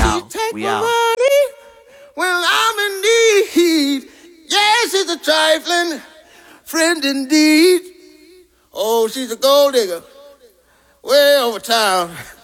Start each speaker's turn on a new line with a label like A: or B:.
A: out. We out. Money when I'm in need. Yes, she's a trifling friend indeed. Oh, she's a gold digger way over town.